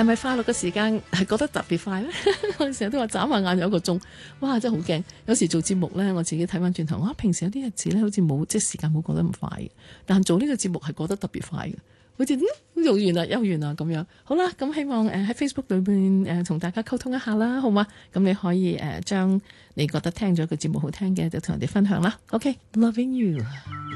係咪快樂嘅時間係覺得特別快咧？我哋成日都話眨下眼有一個鐘，哇！真係好勁。有時做節目咧，我自己睇翻轉頭，哇！平時有啲日子咧，好似冇即係時間冇過得咁快嘅，但做呢個節目係過得特別快嘅。好似又完啦，又完啦咁樣。好啦，咁希望喺 Facebook 裏邊同大家溝通一下啦，好嗎？咁你可以將你覺得聽咗個節目好聽嘅，就同人哋分享啦。OK，loving you。